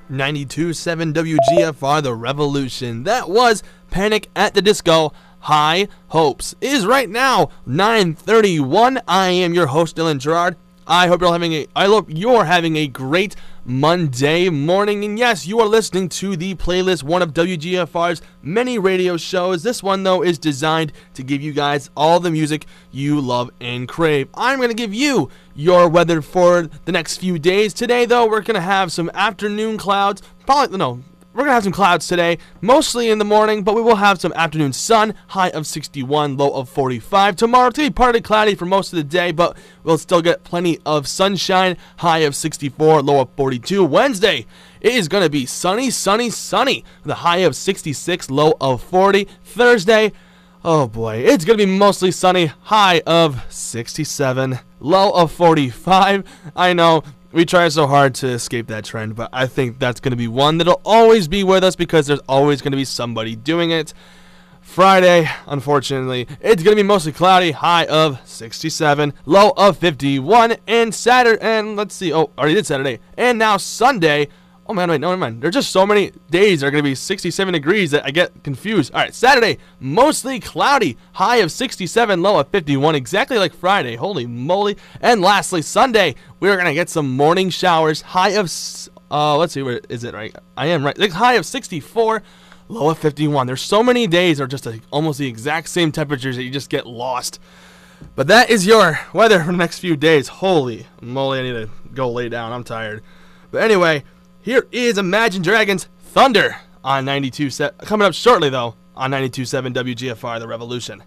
92.7 WGFR, The Revolution. That was Panic at the Disco, High Hopes. It is right now 9:31. I am your host, Dylan Gerard. I hope you're having a great Monday morning. And yes, you are listening to the playlist, one of WGFR's many radio shows. This one, though, is designed to give you guys all the music you love and crave. I'm going to give you your weather for the next few days. Today, though, we're going to have some afternoon clouds. We're going to have some clouds today, mostly in the morning, but we will have some afternoon sun, high of 61, low of 45. Tomorrow, it's going to be partly cloudy for most of the day, but we'll still get plenty of sunshine, high of 64, low of 42. Wednesday, it is going to be sunny, sunny, sunny, with a high of 66, low of 40. Thursday, oh boy, it's going to be mostly sunny, high of 67, low of 45. I know. We try so hard to escape that trend, but I think that's going to be one that'll always be with us because there's always going to be somebody doing it. Friday, unfortunately, it's going to be mostly cloudy, high of 67, low of 51, and Saturday, and let's see, already did Saturday, and now Sunday. Oh man, wait, no, never mind. There's just so many days that are going to be 67 degrees that I get confused. All right, Saturday, mostly cloudy, high of 67, low of 51, exactly like Friday. Holy moly. And lastly, Sunday, we're going to get some morning showers, high of, let's see, where is it, right? I am right. High of 64, low of 51. There's so many days that are just almost the exact same temperatures that you just get lost. But that is your weather for the next few days. Holy moly, I need to go lay down. I'm tired. But anyway, here is Imagine Dragons Thunder on 92.7. Coming up shortly, though, on 92.7 WGFR, The Revolution.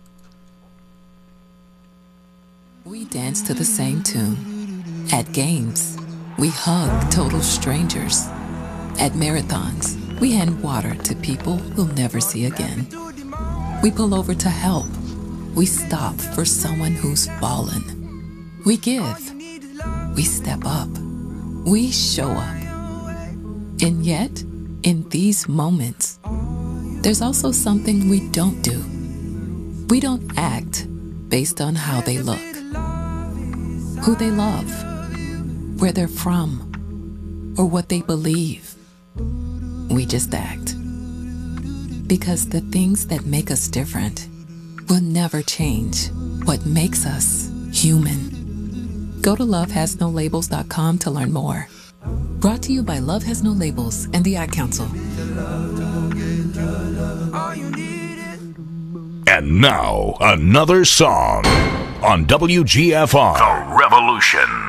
We dance to the same tune. At games, we hug total strangers. At marathons, we hand water to people we'll never see again. We pull over to help. We stop for someone who's fallen. We give. We step up. We show up. And yet, in these moments, there's also something we don't do. We don't act based on how they look, who they love, where they're from, or what they believe. We just act. Because the things that make us different will never change what makes us human. Go to lovehasnolabels.com to learn more. Brought to you by Love Has No Labels and the Ad Council. And now, another song on WGFR. The Revolution.